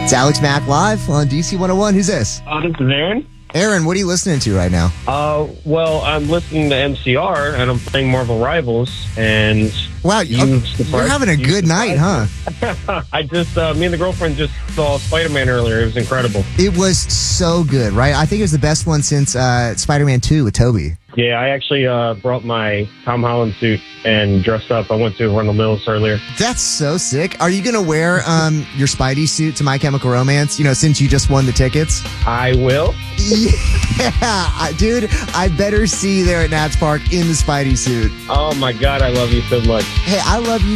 It's Alex Mack live on DC 101. Who's this? This is Aaron. Aaron, what are you listening to right now? Well, I'm listening to MCR, and I'm playing Marvel Rivals, and... Wow, you're having a good night, huh? I just, me and the girlfriend just saw Spider-Man earlier. It was incredible. It was so good, right? I think it was the best one since Spider-Man 2 with Tobey. Yeah, I actually brought my Tom Holland suit and dressed up. I went to Run the Mills earlier. That's so sick. Are you going to wear your Spidey suit to My Chemical Romance, since you just won the tickets? I will. Yeah, dude, I better see you there at Nats Park in the Spidey suit. Oh, my God, I love you so much. Hey, I love you